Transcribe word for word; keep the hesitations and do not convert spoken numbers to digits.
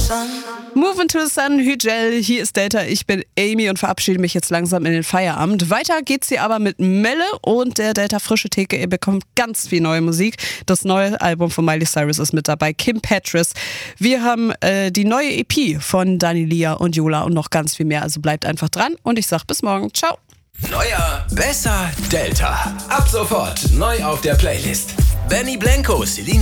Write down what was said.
Move into the Sun, Hügel, hier ist Delta, ich bin Amy und verabschiede mich jetzt langsam in den Feierabend. Weiter geht's hier aber mit Melle und der Delta Frische Theke. Ihr bekommt ganz viel neue Musik. Das neue Album von Miley Cyrus ist mit dabei, Kim Petras. Wir haben äh, die neue E P von Dani Lia und Yola und noch ganz viel mehr. Also bleibt einfach dran und ich sag bis morgen. Ciao. Neuer, besser, Delta. Ab sofort neu auf der Playlist. Benny Blanco, Selina